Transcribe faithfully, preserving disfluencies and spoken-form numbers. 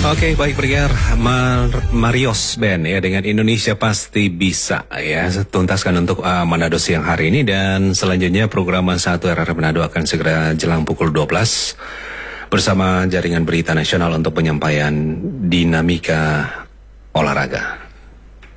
Oke, baik pendengar, Mar Marios Band ya dengan Indonesia Pasti Bisa ya, tuntaskan untuk uh, Manado siang hari ini, dan selanjutnya program satu R R Manado akan segera jelang pukul dua belas bersama jaringan berita nasional untuk penyampaian dinamika olahraga.